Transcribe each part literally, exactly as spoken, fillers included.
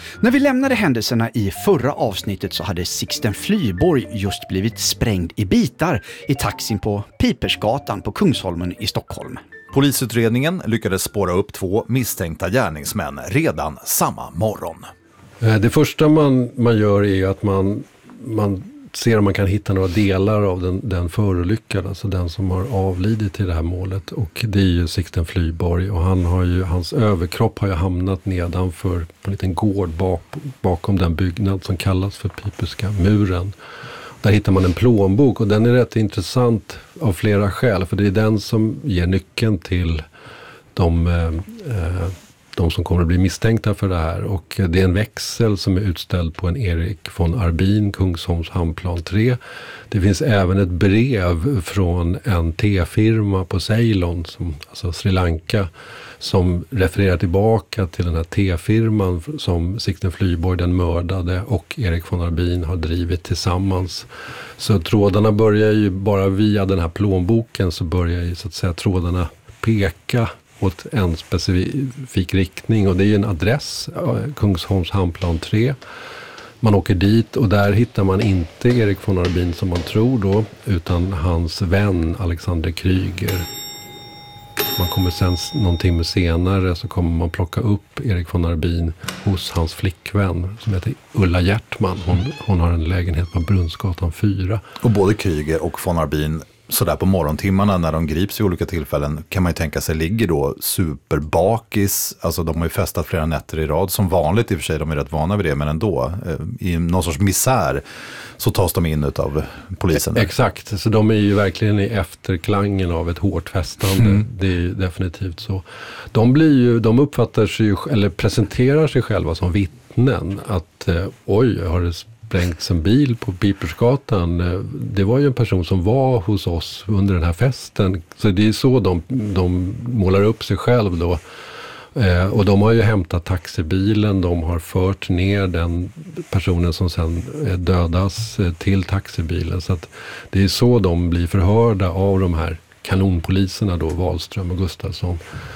När vi lämnade händelserna i förra avsnittet så hade Sixten Flyborg just blivit sprängd i bitar i taxin på Pipersgatan på Kungsholmen i Stockholm. Polisutredningen lyckades spåra upp två misstänkta gärningsmän redan samma morgon. Det första man, man gör är att man, man ser om man kan hitta några delar av den, den förolyckade, alltså den som har avlidit i det här målet. Och det är ju Sixten Flyborg, och han har ju, hans överkropp har ju hamnat nedanför på en liten gård bak, bakom den byggnad som kallas för Piperska muren. Där hittar man en plånbok, och den är rätt intressant av flera skäl, för det är den som ger nyckeln till de, eh, de som kommer att bli misstänkta för det här. Och det är en växel som är utställd på en Erik von Arbin, Kungsholms hamnplan tre. Det finns även ett brev från en te-firma på Ceylon, som, alltså Sri Lanka, som refererar tillbaka till den här te-firman som Sixten Flyborg, den mördade, och Erik von Arbin har drivit tillsammans. Så trådarna börjar ju bara via den här plånboken, så börjar ju så att säga trådarna peka åt en specifik riktning, och det är ju en adress, Kungsholms hamnplan tre. Man åker dit, och där hittar man inte Erik von Arbin som man tror då, utan hans vän Alexander Kryger. Man kommer sen någon timme senare så kommer man plocka upp Erik von Arbin hos hans flickvän som heter Ulla Hjärtman. Hon, hon har en lägenhet på Brunnsgatan fyra. Och både Kryger och von Arbin, så där på morgontimmarna när de grips i olika tillfällen, kan man ju tänka sig ligger då superbakis. Alltså de har ju festat flera nätter i rad, som vanligt i och för sig, de är rätt vana vid det, men ändå i någon sorts misär så tas de in av polisen. Där. Exakt, så de är ju verkligen i efterklangen av ett hårt festande. Mm. Det är ju definitivt så. De blir ju, de uppfattar sig ju, eller presenterar sig själva som vittnen, att eh, oj, har det sprängts en bil på Pipersgatan. Det var ju en person som var hos oss under den här festen. Så det är så de, de målar upp sig själv då. Eh, och de har ju hämtat taxibilen, de har fört ner den personen som sen dödas eh, till taxibilen. Så att det är så de blir förhörda av de här kanonpoliserna då, Wahlström och Gustafsson.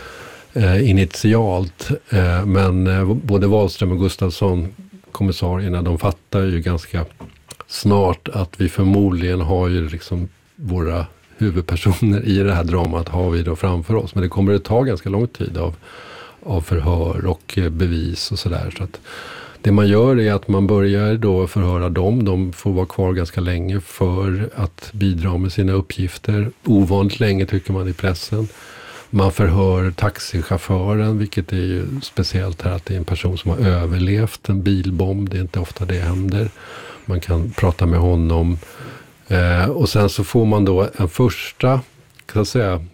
Eh, initialt. Eh, men eh, både Wahlström och Gustafsson, kommissarierna, de fattar ju ganska snart att vi förmodligen har ju liksom våra huvudpersoner i det här dramat har vi då framför oss. Men det kommer att ta ganska lång tid av, av förhör och bevis och sådär. Så att det man gör är att man börjar då förhöra dem. De får vara kvar ganska länge för att bidra med sina uppgifter. Ovanligt länge tycker man i pressen. Man förhör taxichauffören, vilket är ju speciellt här att det är en person som har överlevt en bilbomb. Det är inte ofta det händer. Man kan prata med honom. Eh, och sen så får man då en första, kan jag säga,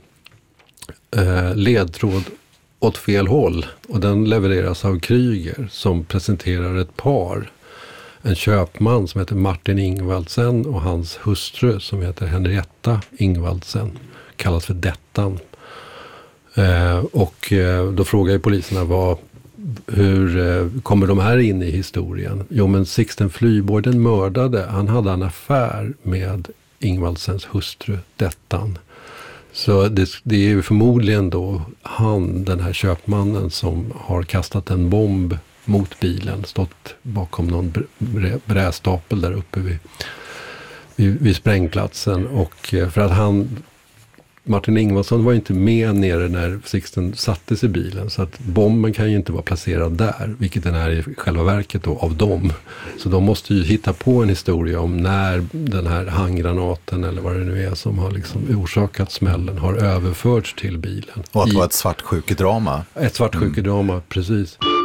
eh, ledtråd åt fel håll. Och den levereras av Kryger som presenterar ett par. En köpman som heter Martin Ingvaldsen och hans hustru som heter Henrietta Ingvaldsen. Kallas för Dettan. Eh, och eh, då frågar ju poliserna vad, hur eh, kommer de här in i historien? Jo, men Sixten Flyborg, den mördade, han hade en affär med Ingvaldsens hustru Dettan. Så det, det är ju förmodligen då han, den här köpmannen, som har kastat en bomb mot bilen, stått bakom någon brä, brästapel där uppe vid, vid, vid sprängplatsen. Och eh, för att han... Martin Ingvarsson var inte med nere när Sixten sattes i bilen, så att bomben kan ju inte vara placerad där, vilket den är i själva verket då av dem. Så de måste ju hitta på en historia om när den här handgranaten eller vad det nu är som har liksom orsakat smällen har överförts till bilen. Och att det var ett svartsjukedrama. Ett svartsjukedrama, mm. precis.